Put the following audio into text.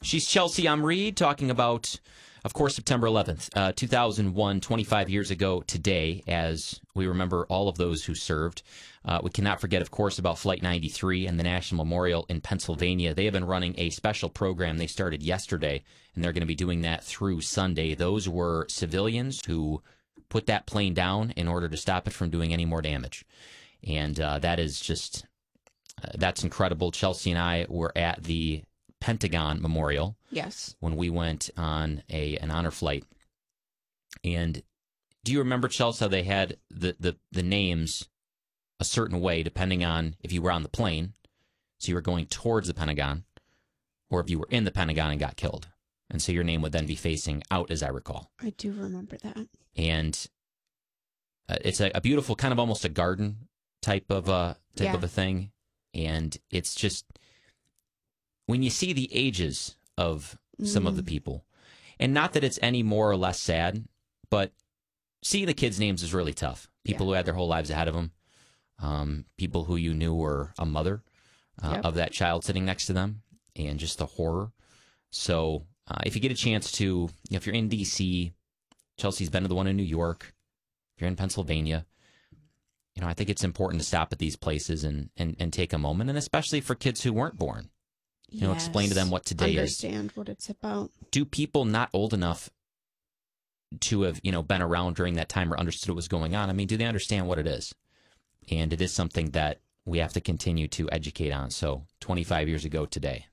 She's Chelsea. I'm Reed, talking about, of course, September 11th, 2001, 25 years ago today, as we remember all of those who served. We cannot forget, of course, about Flight 93 and the National Memorial in Pennsylvania. They have been running a special program. They started yesterday, and they're going to be doing that through Sunday. Those were civilians who put that plane down in order to stop it from doing any more damage. And that is just, that's incredible. Chelsea and I were at the Pentagon Memorial. Yes. When we went on an honor flight. And do you remember, Chelsea, how they had the names a certain way depending on if you were on the plane, so you were going towards the Pentagon, or if you were in the Pentagon and got killed. And so your name would then be facing out, as I recall. I do remember that. And it's a beautiful, kind of almost a garden type of a thing. And it's just, when you see the ages of some of the people, and not that it's any more or less sad, but seeing the kids' names is really tough. People who had their whole lives ahead of them, people who you knew were a mother of that child sitting next to them, and just the horror. So if you get a chance to, if you're in D.C., Chelsea's been to the one in New York, if you're in Pennsylvania, I think it's important to stop at these places and take a moment, and especially for kids who weren't born. Explain to them what today is. Understand what it's about. Do people not old enough to have, been around during that time or understood what was going on? I mean, do they understand what it is? And it is something that we have to continue to educate on. So 25 years ago today.